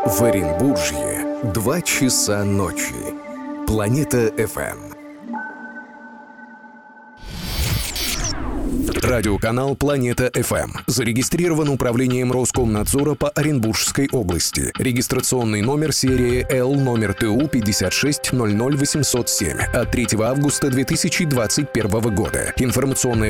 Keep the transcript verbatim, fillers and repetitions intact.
В Оренбуржье два часа ночи. Планета эф эм. Радиоканал «Планета эф эм» зарегистрирован управлением Роскомнадзора по Оренбургской области. Регистрационный номер серии Л номер Т У пятьдесят шесть ноль ноль восемьсот семь от третьего августа две тысячи двадцать первого года. Информационная